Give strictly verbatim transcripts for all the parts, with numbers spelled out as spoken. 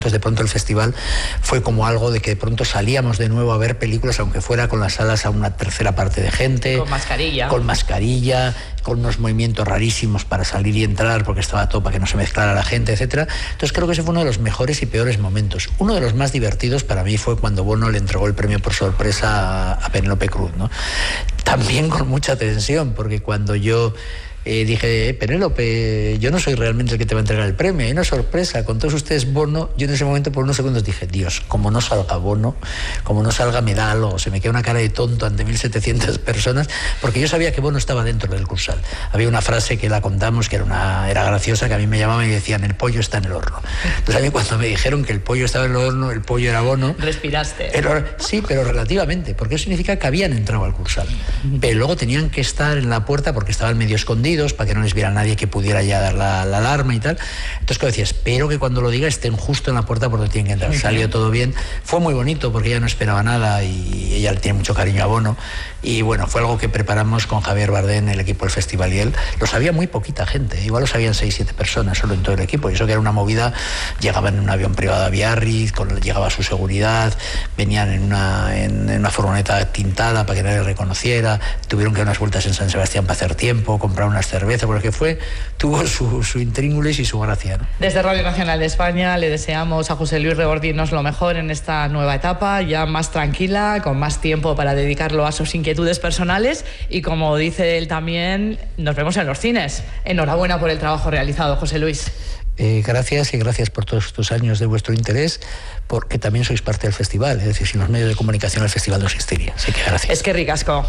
Entonces de pronto el festival fue como algo de que de pronto salíamos de nuevo a ver películas, aunque fuera con las salas a una tercera parte de gente. Con mascarilla. Con mascarilla, con unos movimientos rarísimos para salir y entrar porque estaba todo para que no se mezclara la gente, etcétera. Entonces creo que ese fue uno de los mejores y peores momentos. Uno de los más divertidos para mí fue cuando Bono le entregó el premio por sorpresa a, a Penélope Cruz, ¿no? También con mucha tensión, porque cuando yo... Eh, dije, eh, Penélope, yo no soy realmente el que te va a entregar el premio, hay una sorpresa, con todos ustedes Bono. Yo en ese momento por unos segundos dije, Dios, como no salga Bono, como no salga me da algo, se me queda una cara de tonto ante mil setecientas personas, porque yo sabía que Bono estaba dentro del Cursal. Había una frase que la contamos que era, una, era graciosa, que a mí me llamaban y decían, el pollo está en el horno. Entonces a mí cuando me dijeron que el pollo estaba en el horno, el pollo era Bono. Respiraste. Pero, sí, pero relativamente, porque eso significa que habían entrado al Cursal, pero luego tenían que estar en la puerta porque estaban medio escondidos, para que no les viera nadie que pudiera ya dar la, la alarma y tal. Entonces, como decía, espero que cuando lo diga estén justo en la puerta por donde tienen que entrar. Salió todo bien. Fue muy bonito porque ella no esperaba nada y ella le tiene mucho cariño a Bono. Y bueno, fue algo que preparamos con Javier Bardem, el equipo del festival, y él. Lo sabía muy poquita gente, igual lo sabían seis, siete personas solo en todo el equipo. Y eso que era una movida, llegaban en un avión privado a Biarritz, con, llegaba su seguridad, venían en una, en, en una furgoneta tintada para que nadie reconociera, tuvieron que dar unas vueltas en San Sebastián para hacer tiempo, comprar unas cervezas, porque fue, tuvo su, su intríngulis y su gracia, ¿no? Desde Radio Nacional de España le deseamos a José Luis Rebordín lo mejor en esta nueva etapa, ya más tranquila, con más tiempo para dedicarlo a sus inquietudes personales y, como dice él también, nos vemos en los cines. Enhorabuena por el trabajo realizado, José Luis. Eh, gracias y gracias por todos estos años de vuestro interés, porque también sois parte del festival, es decir, sin los medios de comunicación el festival no existiría, así que gracias. Es que ricasco.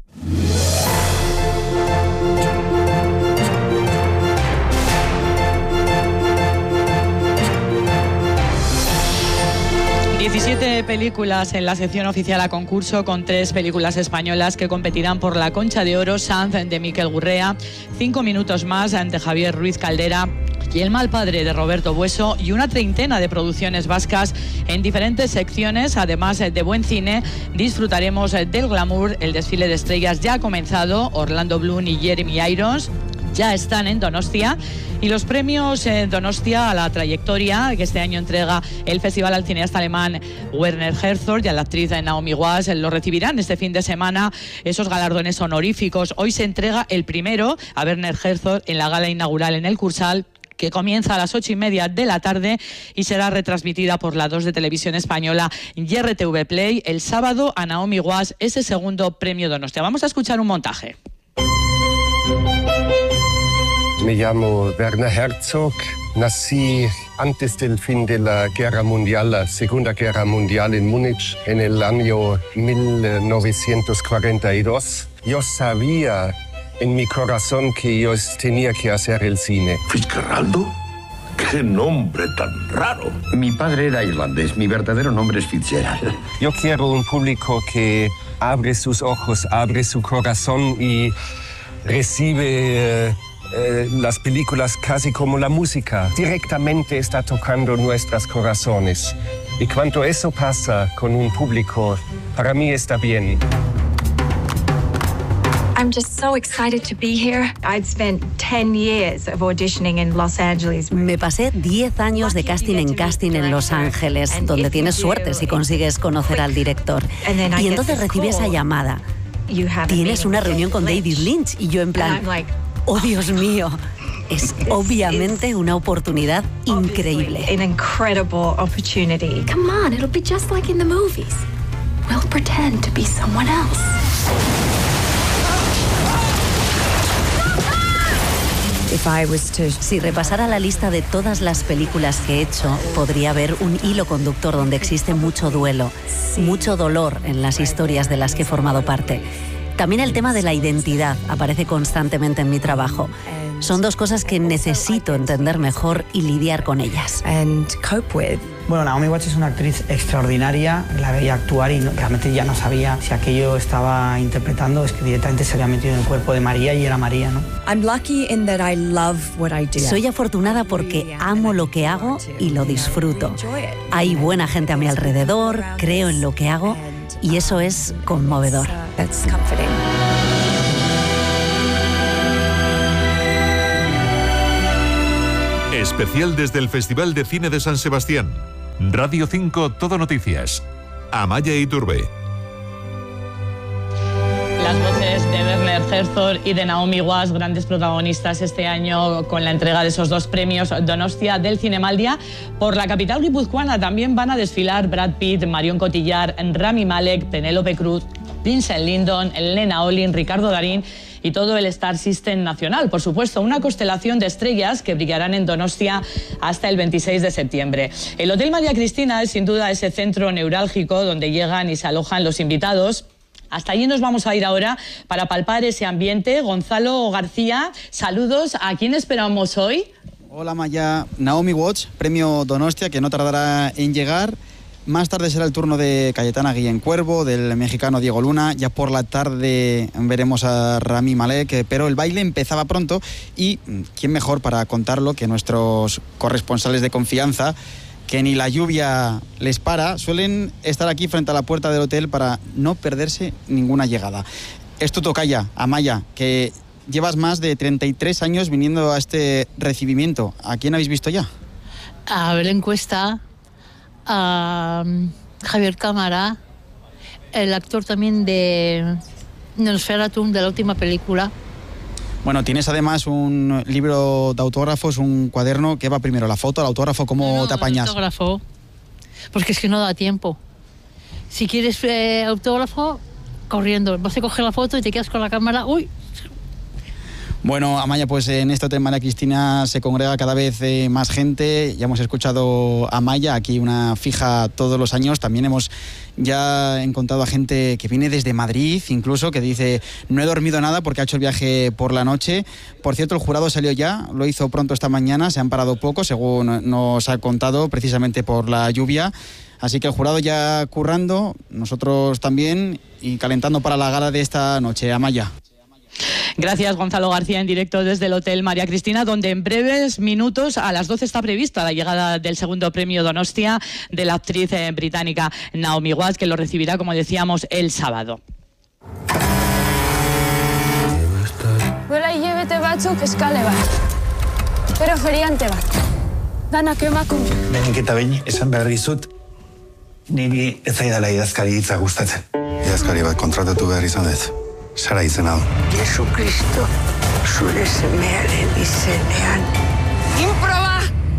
diecisiete películas en la sección oficial a concurso, con tres películas españolas que competirán por la Concha de Oro: Sanz de Miquel Gurrea, Cinco minutos más de Javier Ruiz Caldera y El mal padre de Roberto Bueso, y una treintena de producciones vascas en diferentes secciones. Además de buen cine, disfrutaremos del glamour. El desfile de estrellas ya ha comenzado. Orlando Bloom y Jeremy Irons ya están en Donostia, y los premios en Donostia a la trayectoria que este año entrega el festival al cineasta alemán Werner Herzog y a la actriz Naomi Watts lo recibirán este fin de semana, esos galardones honoríficos. Hoy se entrega el primero a Werner Herzog en la gala inaugural en el Cursal, que comienza a las ocho y media de la tarde y será retransmitida por la dos de Televisión Española y R T V Play. El sábado a Naomi Watts ese segundo premio Donostia. Vamos a escuchar un montaje. Me llamo Werner Herzog. Nací antes del fin de la Guerra Mundial, la Segunda Guerra Mundial, en Múnich, en el año mil novecientos cuarenta y dos. Yo sabía en mi corazón que yo tenía que hacer el cine. ¿Fitzgeraldo? ¡Qué nombre tan raro! Mi padre era irlandés, mi verdadero nombre es Fitzgerald. Yo quiero un público que abre sus ojos, abre su corazón y recibe eh, eh, las películas casi como la música. Directamente está tocando nuestros corazones. Y cuando eso pasa con un público, para mí está bien. I'm just so excited to be here. I'd spent ten years of auditioning in Los Angeles. Me pasé diez años de casting en casting en Los Ángeles, donde tienes suerte si consigues conocer al director. Y entonces recibí esa llamada. Tienes una reunión con David Lynch, y yo en plan, oh Dios mío, es obviamente una oportunidad increíble. An incredible opportunity. Come on, it'll be just like in the movies. We'll pretend to be someone else. Si repasara la lista de todas las películas que he hecho, podría haber un hilo conductor donde existe mucho duelo, mucho dolor en las historias de las que he formado parte. También el tema de la identidad aparece constantemente en mi trabajo. Son dos cosas que necesito entender mejor y lidiar con ellas. Bueno, Naomi Watts es una actriz extraordinaria, la veía actuar y no, realmente ya no sabía si aquello estaba interpretando, es que directamente se había metido en el cuerpo de María y era María, ¿no? Soy afortunada porque amo lo que hago y lo disfruto. Hay buena gente a mi alrededor, creo en lo que hago y eso es conmovedor. Especial desde el Festival de Cine de San Sebastián. Radio cinco Todo Noticias. Amaya Iturbe. Las voces de Werner Herzog y de Naomi Watts, grandes protagonistas este año con la entrega de esos dos premios Donostia del Cinemaldia. Por la capital guipuzcoana también van a desfilar Brad Pitt, Marion Cotillard, Rami Malek, Penélope Cruz, Vincent Lindon, Lena Olin, Ricardo Darín y todo el Star System nacional. Por supuesto, una constelación de estrellas que brillarán en Donostia hasta el veintiséis de septiembre. El Hotel María Cristina es sin duda ese centro neurálgico donde llegan y se alojan los invitados. Hasta allí nos vamos a ir ahora para palpar ese ambiente. Gonzalo García, saludos. ¿A quién esperamos hoy? Hola Maya, Naomi Watts, premio Donostia, que no tardará en llegar. Más tarde será el turno de Cayetana Guillén Cuervo, del mexicano Diego Luna. Ya por la tarde veremos a Rami Malek, pero el baile empezaba pronto y quién mejor para contarlo que nuestros corresponsales de confianza, que ni la lluvia les para, suelen estar aquí frente a la puerta del hotel para no perderse ninguna llegada. Es tu tocaya, Amaya, que llevas más de treinta y tres años viniendo a este recibimiento. ¿A quién habéis visto ya? A Belén Cuesta, a Javier Cámara, el actor también de Nosferatu, de la última película. Bueno, tienes además un libro de autógrafos, un cuaderno. ¿Qué va primero, la foto, el autógrafo? ¿Cómo no, te apañas? El autógrafo, porque es que no da tiempo. Si quieres eh, autógrafo, corriendo. Vas a coger la foto y te quedas con la cámara. ¡Uy! Bueno, Amaya, pues en este Hotel María Cristina se congrega cada vez eh, más gente. Ya hemos escuchado a Amaya, aquí una fija todos los años. También hemos ya encontrado a gente que viene desde Madrid, incluso, que dice: no he dormido nada porque ha hecho el viaje por la noche. Por cierto, el jurado salió ya, lo hizo pronto esta mañana, se han parado poco, según nos ha contado, precisamente por la lluvia. Así que el jurado ya currando, nosotros también, y calentando para la gala de esta noche. Amaya. Gracias, Gonzalo García, en directo desde el Hotel María Cristina, donde en breves minutos, a las doce, está prevista la llegada del segundo premio Donostia de la actriz eh, británica Naomi Watts, que lo recibirá, como decíamos, el sábado. Hilabete batzuk eskale bat, pero feriante bat. Danak emakume. Benik eta behin, esan behar dizut, niri ez zaidala idazkari hitza gustatzen. Idazkari bat kontratatu behar izan dut. Sara izena du. Jesucristo, zure semearen izenean. ¡Improba!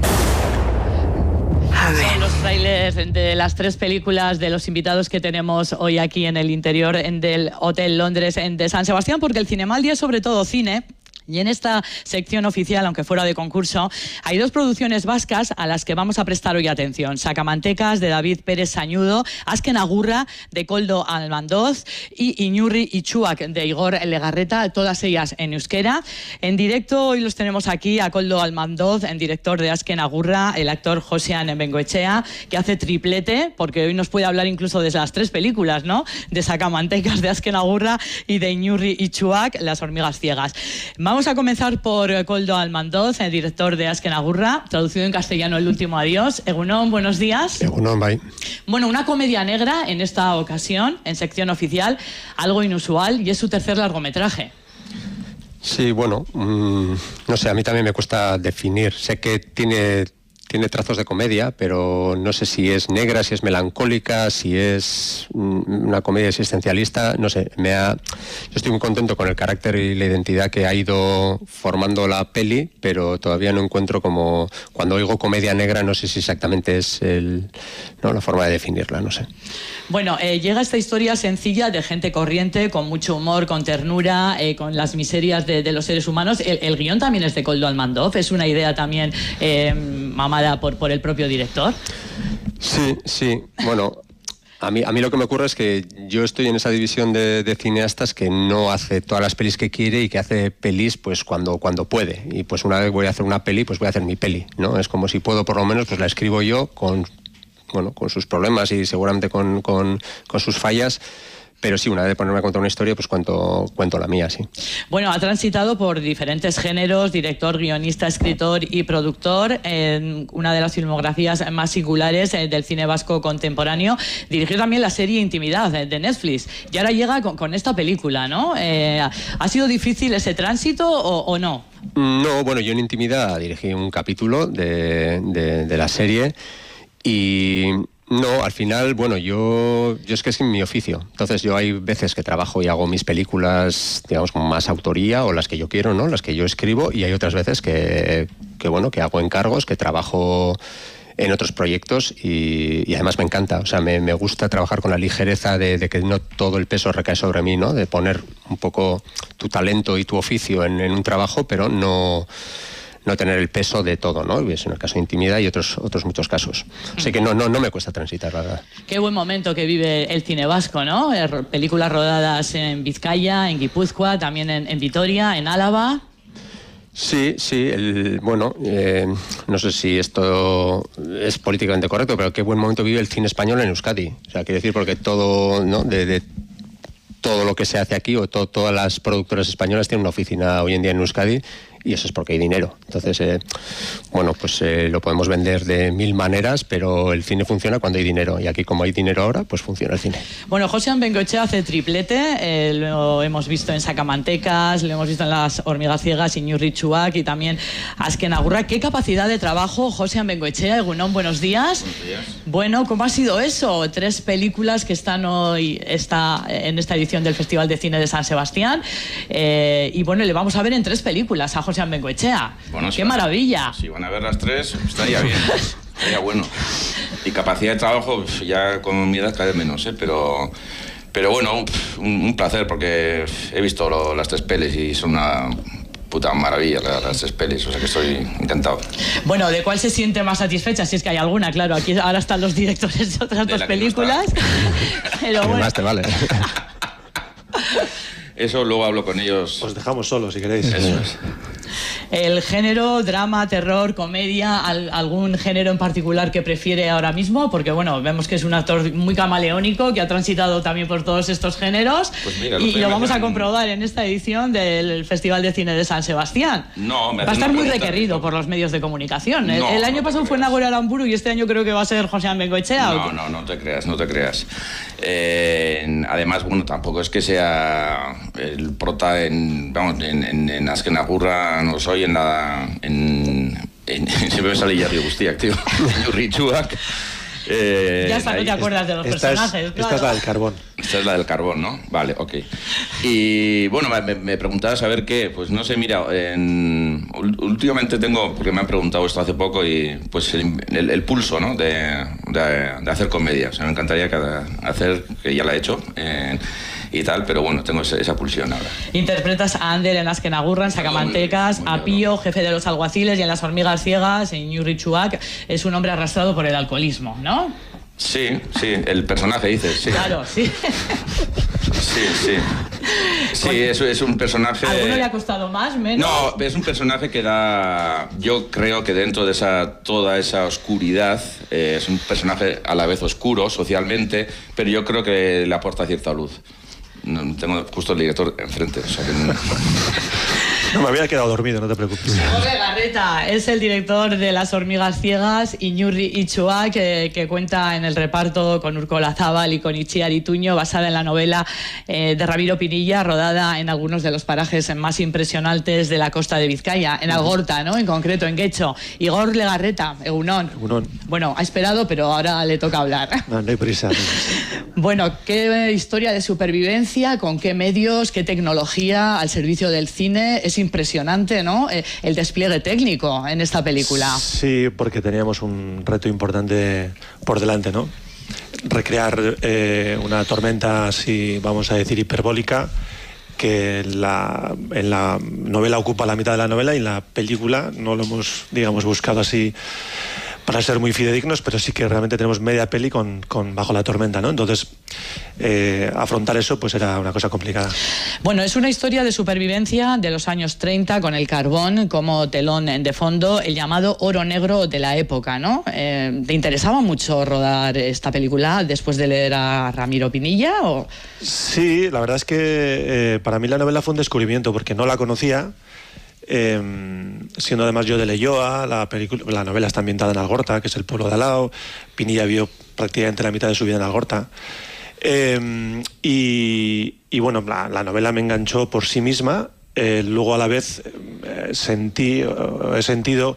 Son los trailers de las tres películas de los invitados que tenemos hoy aquí en el interior del Hotel Londres de San Sebastián, porque el Cinemaldia es sobre todo cine. Y en esta sección oficial, aunque fuera de concurso, hay dos producciones vascas a las que vamos a prestar hoy atención. Sacamantecas, de David Pérez Sañudo, Azken Agurra, de Koldo Almandoz, y Iñurri Itxuak, de Igor Legarreta, todas ellas en euskera. En directo hoy los tenemos aquí a Koldo Almandoz, en director de Azken Agurra, el actor Josean Bengoechea, que hace triplete, porque hoy nos puede hablar incluso de las tres películas, ¿no? De Sacamantecas, de Azken Agurra y de Iñurri Itxuak, Las hormigas ciegas. Vamos Vamos a comenzar por Koldo Almandoz, el director de Azken Agurra, traducido en castellano El último adiós. Egunon, buenos días. Egunon, bye. Bueno, una comedia negra en esta ocasión, en sección oficial, algo inusual, y es su tercer largometraje. Sí, bueno, mmm, no sé, a mí también me cuesta definir. Sé que tiene... Tiene trazos de comedia, pero no sé si es negra, si es melancólica, si es una comedia existencialista, no sé. Me ha... Yo estoy muy contento con el carácter y la identidad que ha ido formando la peli, pero todavía no encuentro como... Cuando oigo comedia negra, no sé si exactamente es el... no, la forma de definirla, no sé. Bueno, eh, llega esta historia sencilla de gente corriente, con mucho humor, con ternura, eh, con las miserias de, de los seres humanos. El, el guión también es de Koldo Almandoz, es una idea también eh, mamada por, por el propio director. Sí, sí, bueno... A mí, a mí lo que me ocurre es que yo estoy en esa división de, de cineastas que no hace todas las pelis que quiere y que hace pelis pues cuando, cuando puede. Y pues una vez voy a hacer una peli, pues voy a hacer mi peli, ¿no? Es como si puedo, por lo menos, pues la escribo yo con... bueno, con sus problemas y seguramente con, con, con sus fallas, pero sí, una vez de ponerme a contar una historia, pues cuento, cuento la mía, sí. Bueno, ha transitado por diferentes géneros, director, guionista, escritor y productor, en una de las filmografías más singulares eh, del cine vasco contemporáneo. Dirigió también la serie Intimidad eh, de Netflix, y ahora llega con, con esta película, ¿no? Eh, ¿Ha sido difícil ese tránsito o, o no? No, bueno, yo en Intimidad dirigí un capítulo de, de, de la serie. Y no, al final, bueno, yo, yo es que es mi oficio. Entonces yo hay veces que trabajo y hago mis películas, digamos, con más autoría o las que yo quiero, ¿no? Las que yo escribo, y hay otras veces que, que bueno, que hago encargos, que trabajo en otros proyectos y, y además me encanta. O sea, me, me gusta trabajar con la ligereza de, de que no todo el peso recae sobre mí, ¿no? De poner un poco tu talento y tu oficio en, en un trabajo, pero no... no tener el peso de todo, ¿no? Es en el caso de Intimidad y otros otros muchos casos. Así que no, no, no me cuesta transitar, la verdad. Qué buen momento que vive el cine vasco, ¿no? Películas rodadas en Vizcaya, en Guipúzcoa, también en, en Vitoria, en Álava. Sí, sí, el, bueno, eh, no sé si esto es políticamente correcto, pero qué buen momento vive el cine español en Euskadi. O sea, quiero decir, porque todo, ¿no? De, de todo lo que se hace aquí, o to, todas las productoras españolas tienen una oficina hoy en día en Euskadi, y eso es porque hay dinero. Entonces, eh, bueno, pues eh, lo podemos vender de mil maneras, pero el cine funciona cuando hay dinero, y aquí como hay dinero ahora, pues funciona el cine. Bueno, Josean Bengoechea hace triplete, eh, lo hemos visto en Sacamantecas, lo hemos visto en Las hormigas ciegas, Iñurri Txuak y también Azken Agurra. ¿Qué capacidad de trabajo, Josean Bengoechea? Egunon, buenos días. Buenos días. Bueno, ¿cómo ha sido eso? Tres películas que están hoy está en esta edición del Festival de Cine de San Sebastián, eh, y bueno, le vamos a ver en tres películas a Josean Bengoechea. Bueno, ¡qué si maravilla! Van, si van a ver las tres, estaría bien, estaría bueno. Y capacidad de trabajo, ya con mi edad cada vez menos, ¿eh? pero, pero bueno, un, un placer, porque he visto lo, las tres pelis y son una puta maravilla las, las tres pelis, o sea que estoy encantado. Bueno, ¿de cuál se siente más satisfecha? Si es que hay alguna, claro, aquí ahora están los directores de otras dos películas. No pero bueno. Más te vale. Eso luego hablo con ellos. Os dejamos solos si queréis. Eso es. El género, drama, terror, comedia, ¿al, algún género en particular que prefiere ahora mismo? Porque bueno, vemos que es un actor muy camaleónico que ha transitado también por todos estos géneros. Pues mira, y lo vamos me... a comprobar en esta edición del Festival de Cine de San Sebastián. No, me va a estar muy pregunta. requerido por los medios de comunicación. El, no, el año no pasado fue Nagore Aramburu y este año creo que va a ser Josean Bengoechea. No, no, no te creas, no te creas. Eh, además, bueno, tampoco es que sea el prota en, vamos, en, en, en Azken Agurra, no soy en la... En, en, siempre me sale Jarri Guztiak, tío. Iñurri Txuak. Eh, ya está, no te acuerdas de los esta personajes. Es, claro. Esta es la del carbón. Esta es la del carbón, ¿no? Vale, ok. Y bueno, me, me preguntabas a ver qué. Pues no sé, mira, en, últimamente tengo, porque me han preguntado esto hace poco, y pues el, el, el pulso, ¿no? De, de, de hacer comedia. O sea, me encantaría cada, hacer, que ya la he hecho, eh, y tal, pero bueno, tengo esa, esa pulsión ahora. Interpretas a Ander en Azken Agurra, en Sacamantecas, a Pío, jefe de los alguaciles, y en Las hormigas ciegas, en Iñurri Txuak, es un hombre arrastrado por el alcoholismo, ¿no? Sí, sí, el personaje dices, sí. Claro, sí. Sí, sí. Sí, es, es un personaje... ¿A alguno le ha costado más, menos? No, es un personaje que da... Yo creo que dentro de esa toda esa oscuridad, eh, es un personaje a la vez oscuro socialmente, pero yo creo que le aporta cierta luz. No, tengo justo el director enfrente, o sea que no... No, me había quedado dormido, no te preocupes. Jorge Garreta es el director de Las hormigas ciegas, Iñurri Txuak, que, que cuenta en el reparto con Urkola Zabal y con Itziar Ituño, basada en la novela eh, de Ramiro Pinilla, rodada en algunos de los parajes más impresionantes de la costa de Vizcaya, en Algorta, ¿no? En concreto, en Guecho. Igor Legarreta, egunon. Egunon. Bueno, ha esperado, pero ahora le toca hablar. No, no hay prisa. No hay prisa. Bueno, qué historia de supervivencia, con qué medios, qué tecnología al servicio del cine. Es impresionante, ¿no? El despliegue técnico en esta película. Sí, porque teníamos un reto importante por delante, ¿no? Recrear eh, una tormenta así, vamos a decir, hiperbólica, que la, en la novela ocupa la mitad de la novela, y en la película no lo hemos, digamos, buscado así para ser muy fidedignos, pero sí que realmente tenemos media peli con, con Bajo la tormenta, ¿no? Entonces, eh, afrontar eso pues era una cosa complicada. Bueno, es una historia de supervivencia de los años treinta, con el carbón como telón de fondo, el llamado oro negro de la época, ¿no? Eh, ¿Te interesaba mucho rodar esta película después de leer a Ramiro Pinilla? ¿O? Sí, la verdad es que eh, para mí la novela fue un descubrimiento, porque no la conocía. Eh, siendo además yo de Leioa, la, la novela está ambientada en Algorta, que es el pueblo de al lado. Pinilla vio prácticamente la mitad de su vida en Algorta. Eh, y, y bueno, la, la novela me enganchó por sí misma. Eh, luego a la vez eh, sentí, eh, he sentido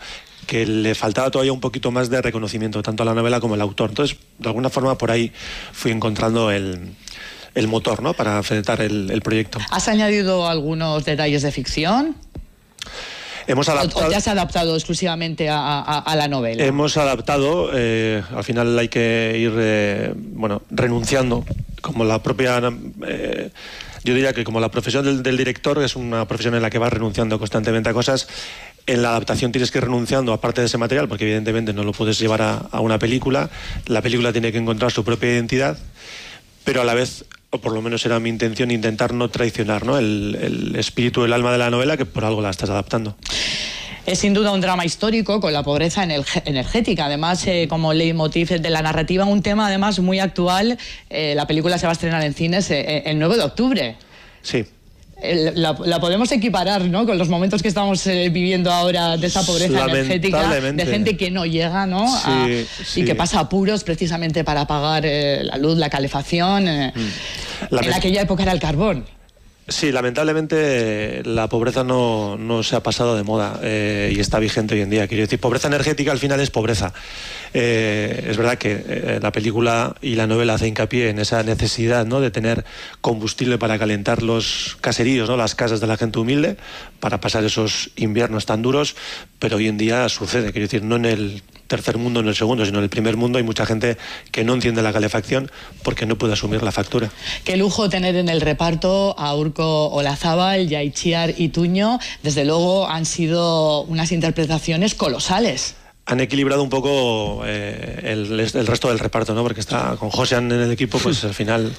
que le faltaba todavía un poquito más de reconocimiento, tanto a la novela como al autor. Entonces, de alguna forma, por ahí fui encontrando el, el motor, ¿no?, para enfrentar el, el proyecto. ¿Has añadido algunos detalles de ficción? Hemos adaptado, ¿O te has adaptado exclusivamente a, a, a la novela? Hemos adaptado, eh, al final hay que ir eh, bueno, renunciando, como la propia... Eh, yo diría que como la profesión del, del director es una profesión en la que vas renunciando constantemente a cosas. En la adaptación tienes que ir renunciando a parte de ese material, porque evidentemente no lo puedes llevar a, a una película. La película tiene que encontrar su propia identidad, pero a la vez, o por lo menos era mi intención, intentar no traicionar, ¿no?, el, el espíritu, el alma de la novela, que por algo la estás adaptando. Es sin duda un drama histórico con la pobreza energética, además eh, como leitmotiv de la narrativa, un tema además muy actual. Eh, la película se va a estrenar en cines eh, el nueve de octubre. Sí. Eh, la, la podemos equiparar, ¿no?, con los momentos que estamos eh, viviendo ahora de esa pobreza energética, de gente que no llega, ¿no?, sí, a, sí. y que pasa apuros precisamente para pagar eh, la luz, la calefacción. Eh, mm. En aquella época era el carbón. Sí, lamentablemente la pobreza no, no se ha pasado de moda eh, y está vigente hoy en día. Quiero decir, pobreza energética al final es pobreza. Eh, es verdad que eh, la película y la novela hace hincapié en esa necesidad, ¿no?, de tener combustible para calentar los caseríos, ¿no?, las casas de la gente humilde, para pasar esos inviernos tan duros, pero hoy en día sucede. Quiero decir, no en el tercer mundo, en el segundo, sino en el primer mundo hay mucha gente que no entiende la calefacción porque no puede asumir la factura. Qué lujo tener en el reparto a Urko Olazábal y a Itziar Ituño. Desde luego han sido unas interpretaciones colosales. Han equilibrado un poco eh, el, el resto del reparto, ¿no?, porque está con Josean en el equipo, pues al final...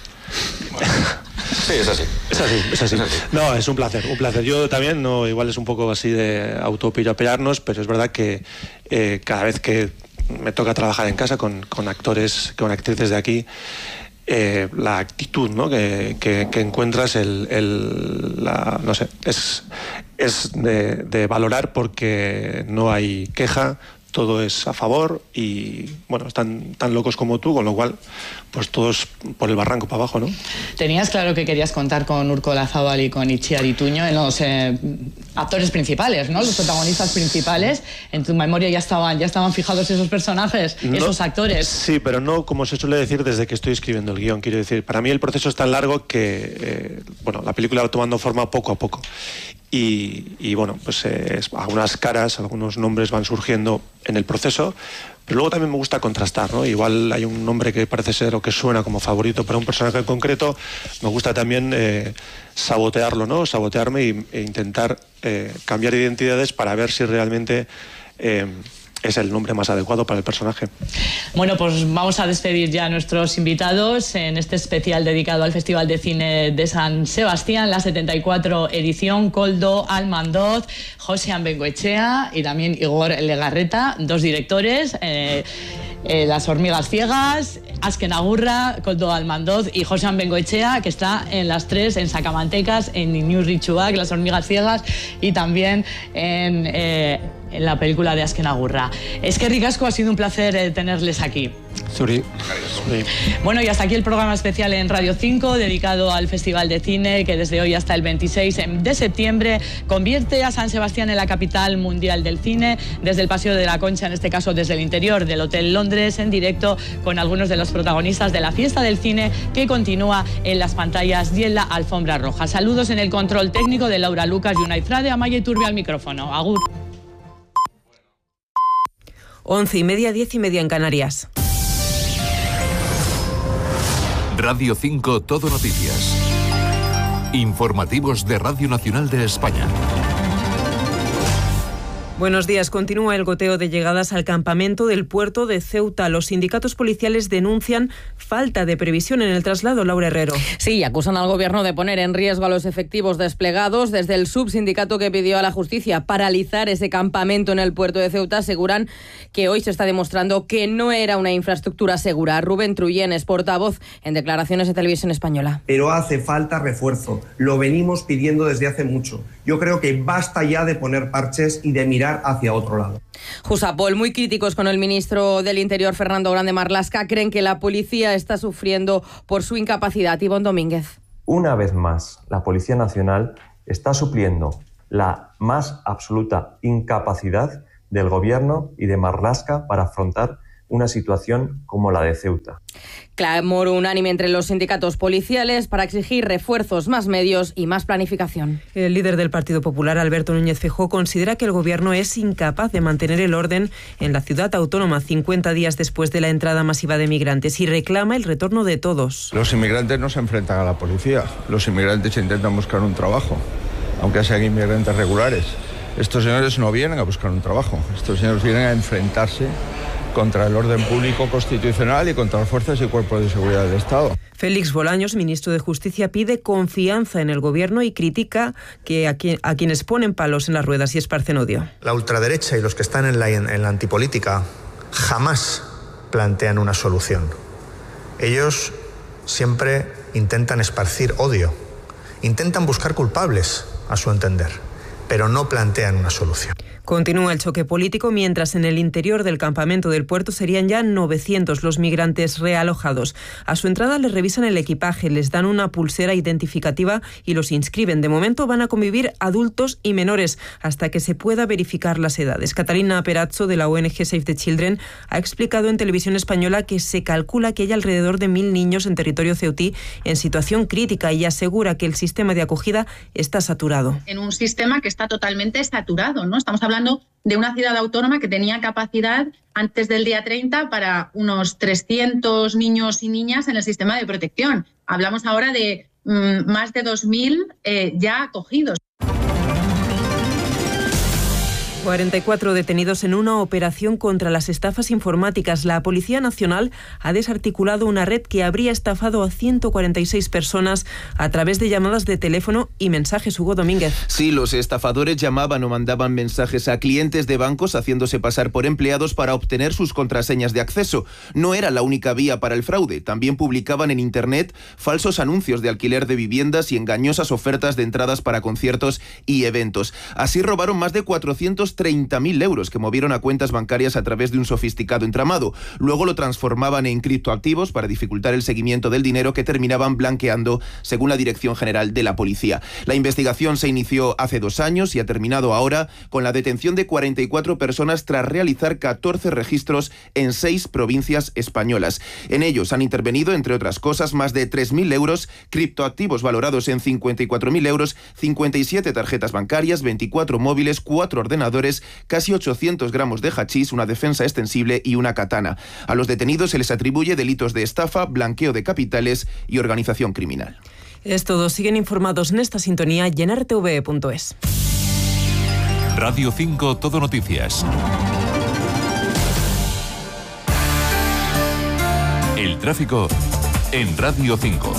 Sí, es así. Es así, es así. No, es un placer, un placer. Yo también, no, igual es un poco así de autopiropearnos, pero es verdad que eh, cada vez que me toca trabajar en casa con, con actores, con actrices de aquí, eh, la actitud, ¿no?, que, que, que encuentras, el, el, la, no sé, es, es de, de valorar, porque no hay queja, todo es a favor y, bueno, están tan locos como tú, con lo cual, pues todos por el barranco para abajo, ¿no? Tenías claro que querías contar con Urko Olazábal y con Itziar Ituño en los eh, actores principales, ¿no?, los protagonistas principales. En tu memoria ya estaban, ya estaban fijados esos personajes, no, esos actores. Sí, pero no, como se suele decir, desde que estoy escribiendo el guión. Quiero decir, para mí el proceso es tan largo que, eh, bueno, la película va tomando forma poco a poco. Y, y bueno, pues eh, algunas caras, algunos nombres van surgiendo en el proceso, pero luego también me gusta contrastar, ¿no? Igual hay un nombre que parece ser o que suena como favorito para un personaje en concreto, me gusta también eh, sabotearlo, ¿no? Sabotearme y, e intentar eh, cambiar identidades para ver si realmente eh, es el nombre más adecuado para el personaje. Bueno, pues vamos a despedir ya a nuestros invitados en este especial dedicado al Festival de Cine de San Sebastián, la setenta y cuatro edición. Koldo Almandoz, Josean Bengoechea y también Igor Legarreta, dos directores. Eh, eh, Las hormigas ciegas, Azken Agurra, Koldo Almandoz y Josean Bengoechea, que está en las tres, en Sacamantecas, en Inurritxuak, Las hormigas ciegas, y también en... Eh, en la película de Azken Agurra. Eskerrik asko, ha sido un placer eh, tenerles aquí. Zuri. Bueno, y hasta aquí el programa especial en Radio cinco dedicado al Festival de Cine, que desde hoy hasta el veintiséis de septiembre convierte a San Sebastián en la capital mundial del cine, desde el Paseo de la Concha, en este caso desde el interior del Hotel Londres, en directo con algunos de los protagonistas de la fiesta del cine que continúa en las pantallas y en la alfombra roja. Saludos en el control técnico de Laura Lucas y Unai Frade, Amaya Iturbe al micrófono. Agur. Once y media, diez y media en Canarias. Radio cinco Todo Noticias. Informativos de Radio Nacional de España. Buenos días. Continúa el goteo de llegadas al campamento del puerto de Ceuta. Los sindicatos policiales denuncian falta de previsión en el traslado. Laura Herrero. Sí, acusan al gobierno de poner en riesgo a los efectivos desplegados. Desde el subsindicato que pidió a la justicia paralizar ese campamento en el puerto de Ceuta, aseguran que hoy se está demostrando que no era una infraestructura segura. Rubén Truyenes, portavoz en declaraciones de Televisión Española. Pero hace falta refuerzo. Lo venimos pidiendo desde hace mucho. Yo creo que basta ya de poner parches y de mirar hacia otro lado. Jusapol, muy críticos con el ministro del Interior, Fernando Grande Marlaska, creen que la policía está sufriendo por su incapacidad. Ivonne Domínguez. Una vez más, la Policía Nacional está supliendo la más absoluta incapacidad del Gobierno y de Marlaska para afrontar una situación como la de Ceuta. Clamor unánime entre los sindicatos policiales para exigir refuerzos, más medios y más planificación. El líder del Partido Popular, Alberto Núñez Feijóo, considera que el Gobierno es incapaz de mantener el orden en la ciudad autónoma cincuenta días después de la entrada masiva de migrantes y reclama el retorno de todos. Los inmigrantes no se enfrentan a la policía, los inmigrantes intentan buscar un trabajo, aunque sean inmigrantes regulares. Estos señores no vienen a buscar un trabajo, estos señores vienen a enfrentarse contra el orden público constitucional y contra las fuerzas y cuerpos de seguridad del Estado. Félix Bolaños, ministro de Justicia, pide confianza en el Gobierno y critica que a, quien, a quienes ponen palos en las ruedas y esparcen odio. La ultraderecha y los que están en la, en la antipolítica jamás plantean una solución. Ellos siempre intentan esparcir odio, intentan buscar culpables, a su entender, pero no plantean una solución. Continúa el choque político mientras en el interior del campamento del puerto serían ya novecientos los migrantes realojados. A su entrada les revisan el equipaje, les dan una pulsera identificativa y los inscriben. De momento van a convivir adultos y menores hasta que se pueda verificar las edades. Catalina Perazzo, de la O N G Save the Children, ha explicado en Televisión Española que se calcula que hay alrededor de mil niños en territorio ceutí en situación crítica y asegura que el sistema de acogida está saturado. En un sistema que está totalmente saturado, ¿no? Estamos hablando de una ciudad autónoma que tenía capacidad antes del día treinta para unos trescientos niños y niñas en el sistema de protección. Hablamos ahora de mmm, más de dos mil eh, ya acogidos. cuarenta y cuatro detenidos en una operación contra las estafas informáticas. La Policía Nacional ha desarticulado una red que habría estafado a ciento cuarenta y seis personas a través de llamadas de teléfono y mensajes. Hugo Domínguez. Sí, los estafadores llamaban o mandaban mensajes a clientes de bancos haciéndose pasar por empleados para obtener sus contraseñas de acceso. No era la única vía para el fraude. También publicaban en Internet falsos anuncios de alquiler de viviendas y engañosas ofertas de entradas para conciertos y eventos. Así robaron más de cuatrocientos treinta mil euros que movieron a cuentas bancarias a través de un sofisticado entramado. Luego lo transformaban en criptoactivos para dificultar el seguimiento del dinero que terminaban blanqueando, según la Dirección General de la Policía. La investigación se inició hace dos años y ha terminado ahora con la detención de cuarenta y cuatro personas tras realizar catorce registros en seis provincias españolas. En ellos han intervenido, entre otras cosas, más de tres mil euros, criptoactivos valorados en cincuenta y cuatro mil euros, cincuenta y siete tarjetas bancarias, veinticuatro móviles, cuatro ordenadores, casi ochocientos gramos de hachís, una defensa extensible y una katana. A los detenidos se les atribuye delitos de estafa, blanqueo de capitales y organización criminal. Es todo. Siguen informados en esta sintonía y en r t v punto es. Radio cinco Todo Noticias. El tráfico en Radio cinco.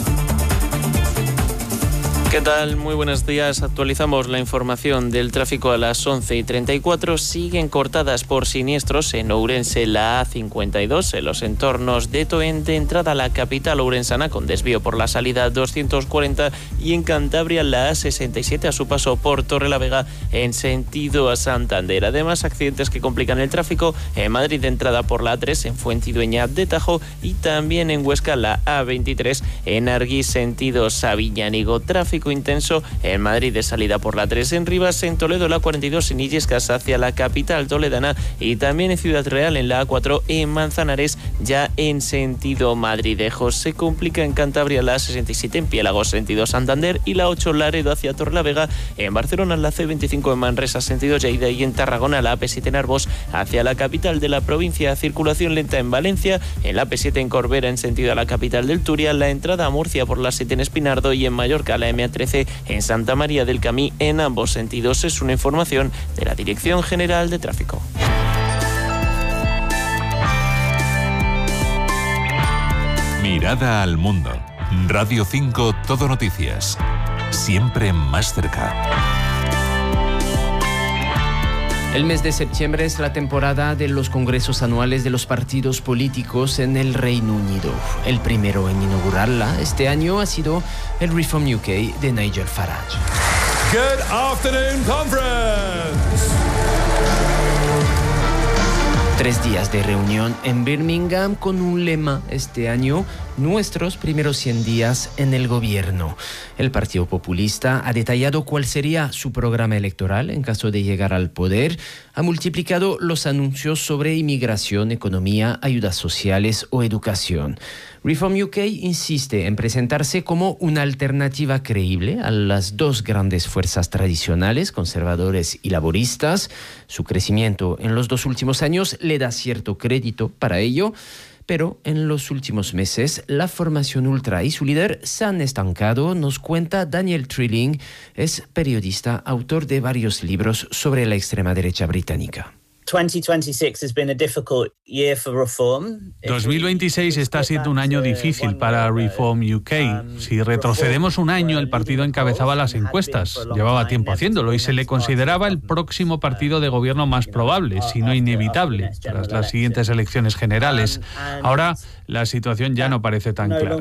¿Qué tal? Muy buenos días. Actualizamos la información del tráfico a las once y treinta y cuatro. Siguen cortadas por siniestros en Ourense la A cincuenta y dos, en los entornos de Toen, de entrada a la capital ourensana con desvío por la salida doscientos cuarenta, y en Cantabria la A sesenta y siete a su paso por Torrelavega en sentido a Santander. Además, accidentes que complican el tráfico en Madrid de entrada por la A tres en Fuentidueña de Tajo y también en Huesca la A veintitrés en Arguís sentido Sabiñánigo. Tráfico intenso en Madrid de salida por la tres en Rivas, en Toledo la cuarenta y dos en Illescas hacia la capital toledana y también en Ciudad Real en la A cuatro en Manzanares ya en sentido madridejo. Se complica en Cantabria la A sesenta y siete en Piélagos sentido Santander y la ocho Laredo hacia Torrelavega, en Barcelona la C veinticinco en Manresa sentido Lleida y en Tarragona la A P siete en Arbós hacia la capital de la provincia. Circulación lenta en Valencia, en la A P siete en Corbera en sentido a la capital del Turia, la entrada a Murcia por la siete en Espinardo y en Mallorca la M A trece en Santa María del Camí en ambos sentidos. Es una información de la Dirección General de Tráfico. Mirada al mundo. Radio cinco Todo Noticias. Siempre más cerca. El mes de septiembre es la temporada de los congresos anuales de los partidos políticos en el Reino Unido. El primero en inaugurarla este año ha sido el Reform U K de Nigel Farage. Good afternoon, conference. Tres días de reunión en Birmingham con un lema este año: nuestros primeros cien días en el gobierno. El Partido Populista ha detallado cuál sería su programa electoral en caso de llegar al poder. Ha multiplicado los anuncios sobre inmigración, economía, ayudas sociales o educación. Reform U K insiste en presentarse como una alternativa creíble a las dos grandes fuerzas tradicionales, conservadores y laboristas. Su crecimiento en los dos últimos años le da cierto crédito para ello, pero en los últimos meses la formación ultra y su líder se han estancado, nos cuenta Daniel Trilling, es periodista, autor de varios libros sobre la extrema derecha británica. dos mil veintiséis está siendo un año difícil para Reform U K. Si retrocedemos un año, el partido encabezaba las encuestas. Llevaba tiempo haciéndolo y se le consideraba el próximo partido de gobierno más probable, si no inevitable, tras las siguientes elecciones generales. Ahora la situación ya no parece tan clara.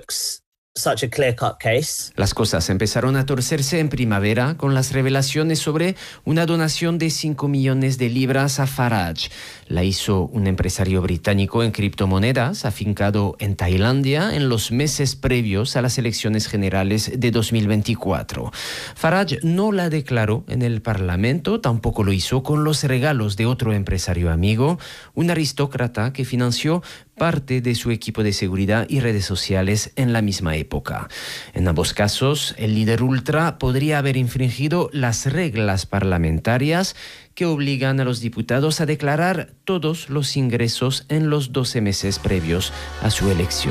Las cosas empezaron a torcerse en primavera con las revelaciones sobre una donación de cinco millones de libras a Farage. La hizo un empresario británico en criptomonedas afincado en Tailandia en los meses previos a las elecciones generales de dos mil veinticuatro. Farage no la declaró en el Parlamento, tampoco lo hizo con los regalos de otro empresario amigo, un aristócrata que financió parte de su equipo de seguridad y redes sociales en la misma época. En ambos casos, el líder ultra podría haber infringido las reglas parlamentarias que obligan a los diputados a declarar todos los ingresos en los doce meses previos a su elección.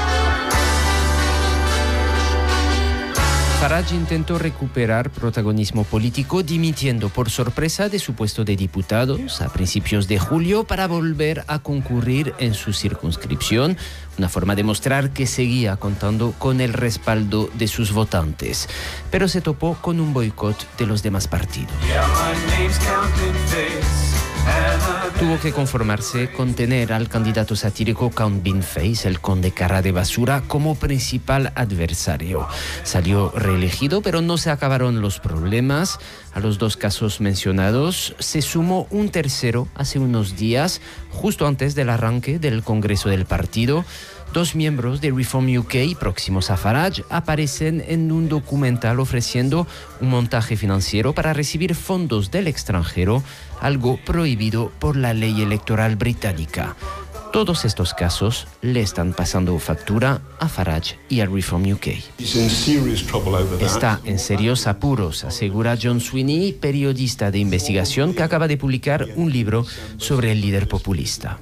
Farage intentó recuperar protagonismo político dimitiendo por sorpresa de su puesto de diputados a principios de julio para volver a concurrir en su circunscripción, una forma de mostrar que seguía contando con el respaldo de sus votantes. Pero se topó con un boicot de los demás partidos. Tuvo que conformarse con tener al candidato satírico Count Beanface, el conde cara de basura, como principal adversario. Salió reelegido, pero no se acabaron los problemas. A los dos casos mencionados se sumó un tercero hace unos días, justo antes del arranque del Congreso del partido. Dos miembros de Reform U K próximos a Farage aparecen en un documental ofreciendo un montaje financiero para recibir fondos del extranjero, algo prohibido por la ley electoral británica. Todos estos casos le están pasando factura a Farage y al Reform U K. Está en serios apuros, asegura John Sweeney, periodista de investigación que acaba de publicar un libro sobre el líder populista.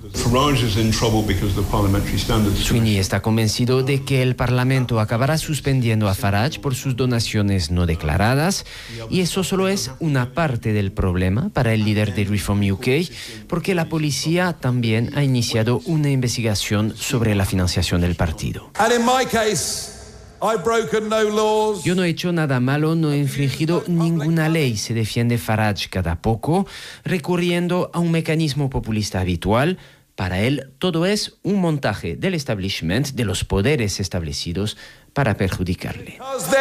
Sweeney está convencido de que el Parlamento acabará suspendiendo a Farage por sus donaciones no declaradas, y eso solo es una parte del problema para el líder de Reform U K, porque la policía también ha iniciado una investigación sobre la financiación del partido. Yo no he hecho nada malo, no he infringido ninguna ley, se defiende Farage cada poco, recurriendo a un mecanismo populista habitual. Para él, todo es un montaje del establishment, de los poderes establecidos, para perjudicarle.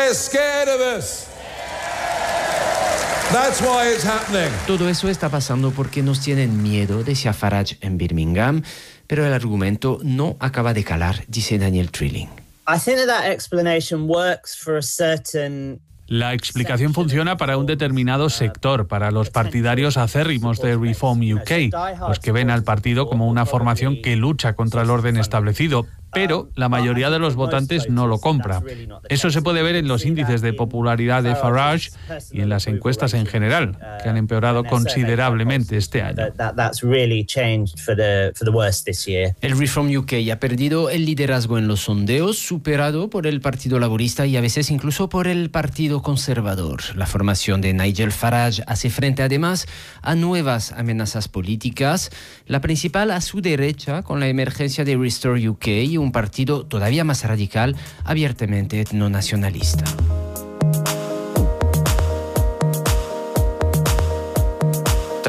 Todo eso está pasando porque nos tienen miedo, decía Farage en Birmingham, pero el argumento no acaba de calar, dice Daniel Trilling. La explicación funciona para un determinado sector, para los partidarios acérrimos de Reform U K, los que ven al partido como una formación que lucha contra el orden establecido, pero la mayoría de los votantes no lo compra. Eso se puede ver en los índices de popularidad de Farage y en las encuestas en general, que han empeorado considerablemente este año. El Reform U K ha perdido el liderazgo en los sondeos, superado por el Partido Laborista y a veces incluso por el Partido Conservador. La formación de Nigel Farage hace frente además a nuevas amenazas políticas, la principal a su derecha con la emergencia de Restore U K, un partido todavía más radical, abiertamente etnonacionalista.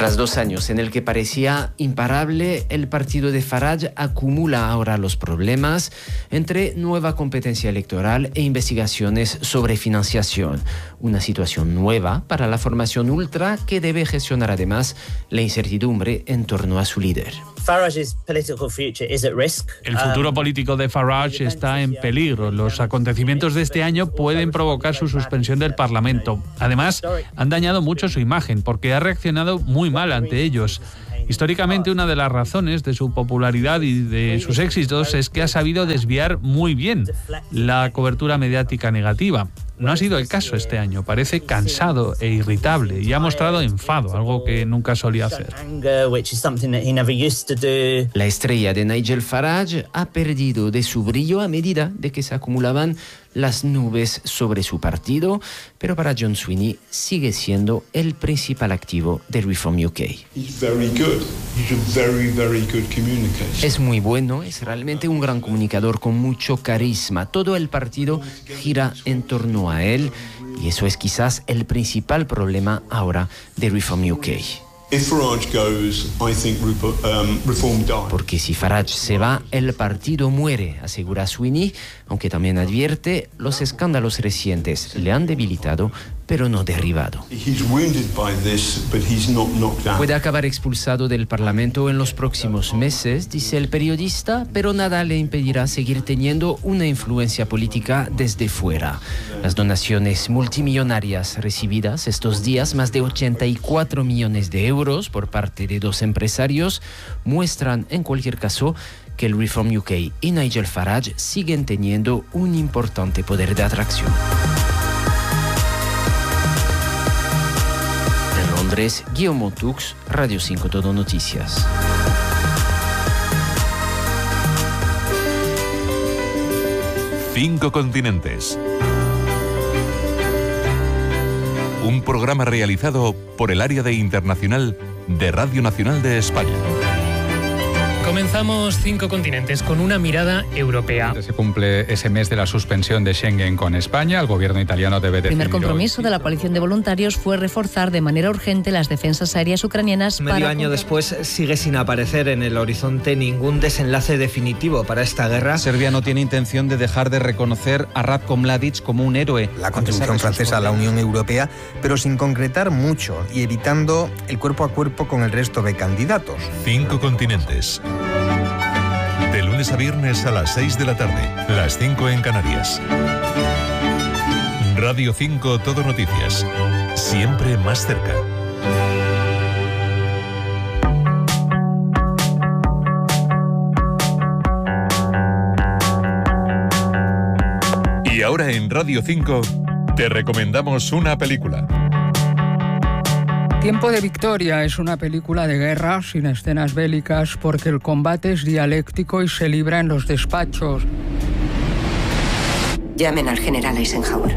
Tras dos años en el que parecía imparable, el partido de Farage acumula ahora los problemas entre nueva competencia electoral e investigaciones sobre financiación. Una situación nueva para la formación ultra que debe gestionar además la incertidumbre en torno a su líder. El futuro político de Farage está en peligro. Los acontecimientos de este año pueden provocar su suspensión del Parlamento. Además, han dañado mucho su imagen porque ha reaccionado muy mal ante ellos. Históricamente, una de las razones de su popularidad y de sus éxitos es que ha sabido desviar muy bien la cobertura mediática negativa. No ha sido el caso este año. Parece cansado e irritable y ha mostrado enfado, algo que nunca solía hacer. La estrella de Nigel Farage ha perdido de su brillo a medida de que se acumulaban las nubes sobre su partido, pero para John Sweeney sigue siendo el principal activo de Reform U K. Es muy bueno, es realmente un gran comunicador con mucho carisma. Todo el partido gira en torno a él y eso es quizás el principal problema ahora de Reform U K. Porque si Farage se va, el partido muere, asegura Sweeney, aunque también advierte, los escándalos recientes le han debilitado, pero no derribado. Puede acabar expulsado del Parlamento en los próximos meses, dice el periodista, pero nada le impedirá seguir teniendo una influencia política desde fuera. Las donaciones multimillonarias recibidas estos días, más de ochenta y cuatro millones de euros por parte de dos empresarios, muestran en cualquier caso que el Reform U K y Nigel Farage siguen teniendo un importante poder de atracción. En Londres, Guillaume Tux, Radio cinco Todo Noticias. Cinco continentes. Un programa realizado por el área de internacional de Radio Nacional de España. Comenzamos Cinco Continentes con una mirada europea. Se cumple ese mes de la suspensión de Schengen con España. El gobierno italiano debe definir. El primer compromiso de la coalición de voluntarios fue reforzar de manera urgente las defensas aéreas ucranianas. Medio para año después sigue sin aparecer en el horizonte ningún desenlace definitivo para esta guerra. Serbia no tiene intención de dejar de reconocer a Ratko Mladic como un héroe. La contribución francesa a la Unión Europea, pero sin concretar mucho y evitando el cuerpo a cuerpo con el resto de candidatos. Cinco continentes. De lunes a viernes a las seis de la tarde, las cinco en Canarias. Radio cinco Todo Noticias. Siempre más cerca. Y ahora en Radio cinco te recomendamos una película. Tiempo de Victoria es una película de guerra sin escenas bélicas porque el combate es dialéctico y se libra en los despachos. Llamen al general Eisenhower.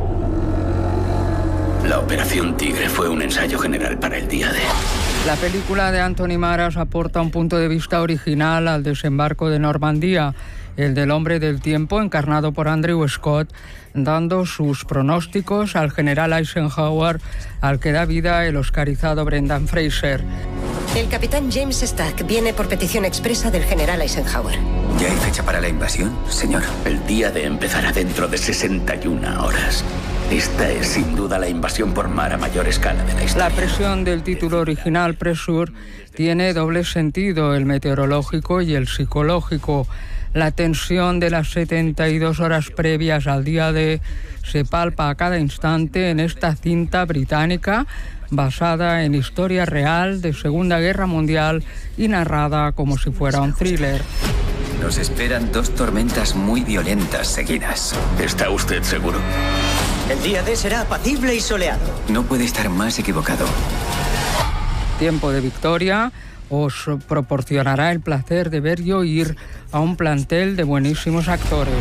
La Operación Tigre fue un ensayo general para el día D. La película de Anthony Maras aporta un punto de vista original al desembarco de Normandía, el del hombre del tiempo encarnado por Andrew Scott, dando sus pronósticos al general Eisenhower, al que da vida el oscarizado Brendan Fraser. El capitán James Stack viene por petición expresa del general Eisenhower. ¿Ya hay fecha para la invasión, señor? El día D empezará dentro de sesenta y una horas. Esta es sin duda la invasión por mar a mayor escala de la historia. La presión del título original, Pressure, tiene doble sentido, el meteorológico y el psicológico. La tensión de las setenta y dos horas previas al día D se palpa a cada instante en esta cinta británica basada en historia real de Segunda Guerra Mundial y narrada como si fuera un thriller. Nos esperan dos tormentas muy violentas seguidas. ¿Está usted seguro? El día D será apacible y soleado. No puede estar más equivocado. Tiempo de Victoria os proporcionará el placer de ver y oír a un plantel de buenísimos actores.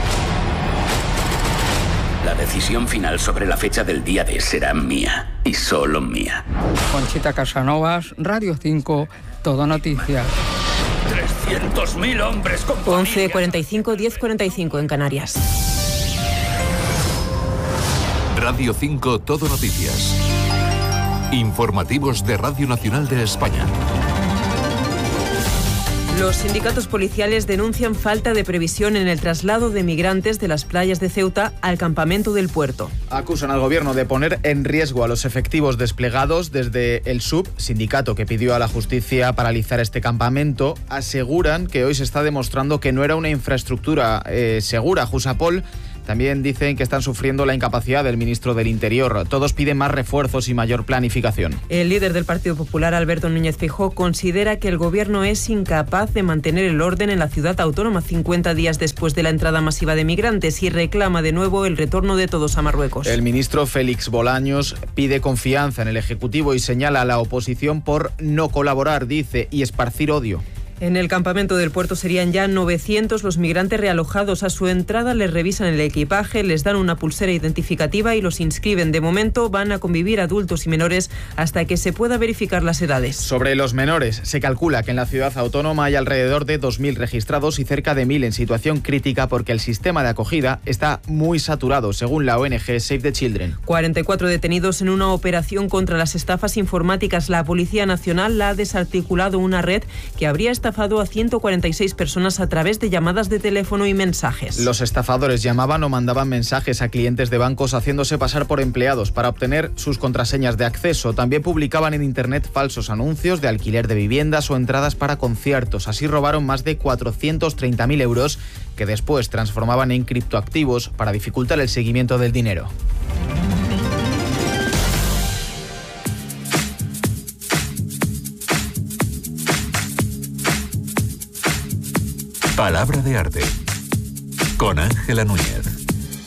La decisión final sobre la fecha del día D será mía y solo mía. Conchita Casanovas, Radio cinco, Todo Noticias. trescientos mil hombres con once cuarenta y cinco, diez cuarenta y cinco en Canarias. Radio cinco Todo Noticias. Informativos de Radio Nacional de España. Los sindicatos policiales denuncian falta de previsión en el traslado de migrantes de las playas de Ceuta al campamento del puerto. Acusan al gobierno de poner en riesgo a los efectivos desplegados. Desde el S U B, sindicato que pidió a la justicia paralizar este campamento, aseguran que hoy se está demostrando que no era una infraestructura eh, segura. Jusapol también dicen que están sufriendo la incapacidad del ministro del Interior. Todos piden más refuerzos y mayor planificación. El líder del Partido Popular, Alberto Núñez Feijóo, considera que el gobierno es incapaz de mantener el orden en la ciudad autónoma cincuenta días después de la entrada masiva de migrantes y reclama de nuevo el retorno de todos a Marruecos. El ministro Félix Bolaños pide confianza en el Ejecutivo y señala a la oposición por no colaborar, dice, y esparcir odio. En el campamento del puerto serían ya novecientos los migrantes realojados. A su entrada les revisan el equipaje, les dan una pulsera identificativa y los inscriben. De momento van a convivir adultos y menores hasta que se pueda verificar las edades. Sobre los menores, se calcula que en la ciudad autónoma hay alrededor de dos mil registrados y cerca de mil en situación crítica porque el sistema de acogida está muy saturado, según la O N G Save the Children. cuarenta y cuatro detenidos en una operación contra las estafas informáticas. La Policía Nacional ha desarticulado una red que habría estafado a ciento cuarenta y seis personas a través de llamadas de teléfono y mensajes. Los estafadores llamaban o mandaban mensajes a clientes de bancos haciéndose pasar por empleados para obtener sus contraseñas de acceso. También publicaban en internet falsos anuncios de alquiler de viviendas o entradas para conciertos. Así robaron más de cuatrocientos treinta mil euros que después transformaban en criptoactivos para dificultar el seguimiento del dinero. Palabra de arte con Ángela Núñez.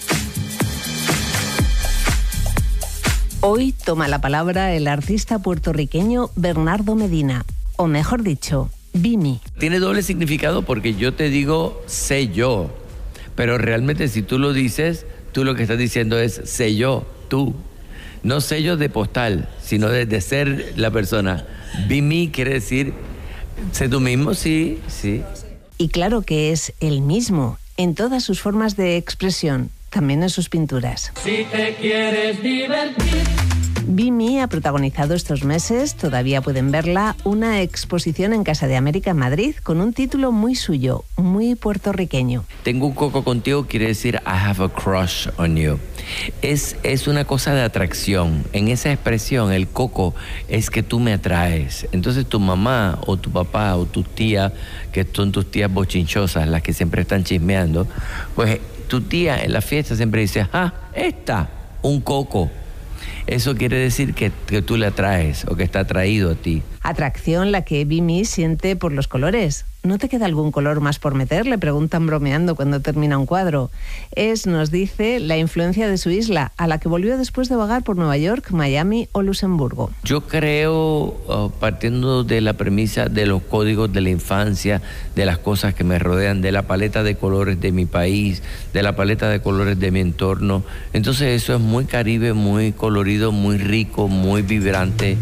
Hoy toma la palabra el artista puertorriqueño Bernardo Medina, o mejor dicho, Bimi. Tiene doble significado porque yo te digo sé yo, pero realmente si tú lo dices, tú lo que estás diciendo es sé yo, tú. No sello de postal, sino de, de ser la persona. Bimi quiere decir sé tú mismo, sí, sí. Y claro que es el mismo, en todas sus formas de expresión, también en sus pinturas. Si te quieres divertir. Bimi ha protagonizado estos meses, todavía pueden verla, una exposición en Casa de América en Madrid con un título muy suyo, muy puertorriqueño. Tengo un coco contigo quiere decir I have a crush on you. Es, es una cosa de atracción. En esa expresión, el coco es que tú me atraes. Entonces tu mamá o tu papá o tus tías, que son tus tías bochinchosas, las que siempre están chismeando, pues tu tía en la fiesta siempre dice, ah, esta, un coco. Eso quiere decir que, que tú le atraes o que está atraído a ti. Atracción la que Bimi siente por los colores. ¿No te queda algún color más por meter?, le preguntan bromeando cuando termina un cuadro. Es, nos dice, la influencia de su isla, a la que volvió después de vagar por Nueva York, Miami o Luxemburgo. Yo creo, uh, partiendo de la premisa de los códigos de la infancia, de las cosas que me rodean, de la paleta de colores de mi país, de la paleta de colores de mi entorno. Entonces eso es muy caribe, muy colorido, muy rico, muy vibrante.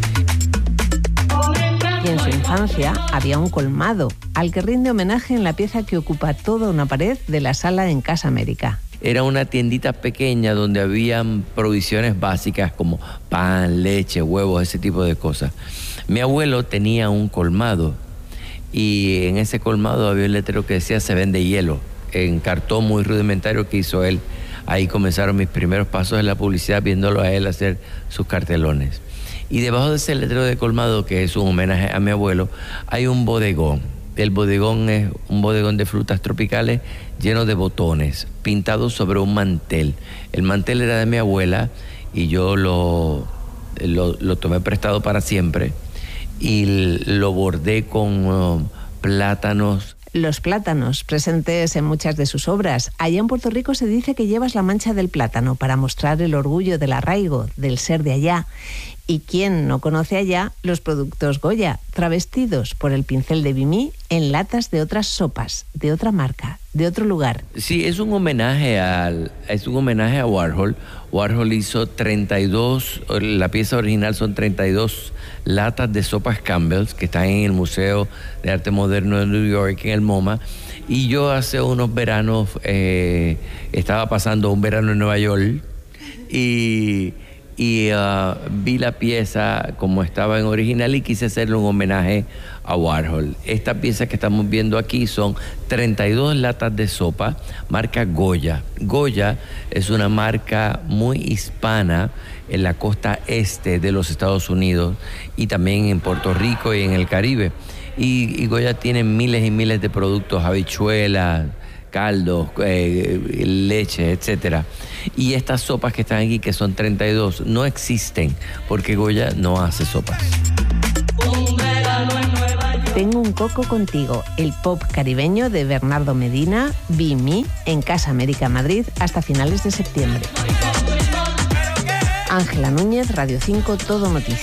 Y en su infancia había un colmado, al que rinde homenaje en la pieza que ocupa toda una pared de la sala en Casa América. Era una tiendita pequeña donde habían provisiones básicas como pan, leche, huevos, ese tipo de cosas. Mi abuelo tenía un colmado y en ese colmado había un letrero que decía se vende hielo, en cartón muy rudimentario que hizo él. Ahí comenzaron mis primeros pasos en la publicidad, viéndolo a él hacer sus cartelones. Y debajo de ese letrero de colmado, que es un homenaje a mi abuelo, hay un bodegón. El bodegón es un bodegón de frutas tropicales lleno de botones, pintados sobre un mantel. El mantel era de mi abuela y yo lo, lo, lo tomé prestado para siempre y lo bordé con uh, plátanos. Los plátanos, presentes en muchas de sus obras. Allá en Puerto Rico se dice que llevas la mancha del plátano para mostrar el orgullo del arraigo, del ser de allá. ¿Y quién no conoce allá los productos Goya, travestidos por el pincel de Bimi en latas de otras sopas, de otra marca, de otro lugar? Sí, es un homenaje al, es un homenaje a Warhol. Warhol hizo treinta y dos, la pieza original son treinta y dos latas de sopas Campbell's que están en el Museo de Arte Moderno de New York, en el MoMA. Y yo hace unos veranos eh, estaba pasando un verano en Nueva York y y uh, vi la pieza como estaba en original y quise hacerle un homenaje a Warhol. Esta pieza que estamos viendo aquí son treinta y dos latas de sopa, marca Goya. Goya es una marca muy hispana en la costa este de los Estados Unidos y también en Puerto Rico y en el Caribe. Y, y Goya tiene miles y miles de productos, habichuelas, caldos, eh, leche, etcétera. Y estas sopas que están aquí, que son treinta y dos, no existen porque Goya no hace sopas. Tengo un coco contigo, el pop caribeño de Bernardo Medina, Be Me, en Casa América Madrid hasta finales de septiembre. Ángela Núñez, Radio cinco, Todo Noticias.